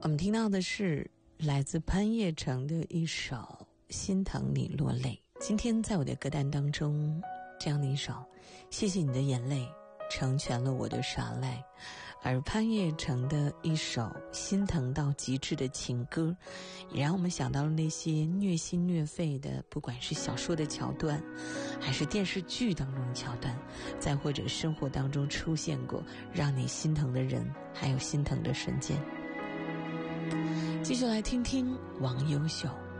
我们听到的是来自潘叶成的一首《心疼你落泪》。今天在我的歌单当中，这样的一首《谢谢你的眼泪》成全了我的耍赖，而潘叶成的一首心疼到极致的情歌，也让我们想到了那些虐心虐肺的，不管是小说的桥段，还是电视剧当中的桥段，再或者生活当中出现过让你心疼的人，还有心疼的瞬间。继续来听听王优秀。